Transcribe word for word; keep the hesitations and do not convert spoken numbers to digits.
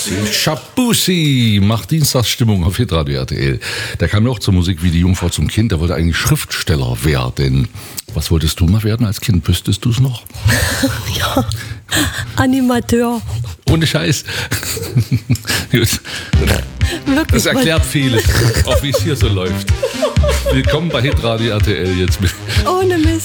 Shabusi macht Dienstagsstimmung auf Hitradio R T L. Der kam ja auch zur Musik wie die Jungfrau zum Kind. Der wollte eigentlich Schriftsteller werden. Was wolltest du mal werden als Kind? Wüsstest du es noch? Ja, Animateur. Ohne Scheiß. Gut. Wirklich, Das erklärt vieles, auch wie es hier so läuft. Willkommen bei Hitradio R T L jetzt mit. Ohne Mist.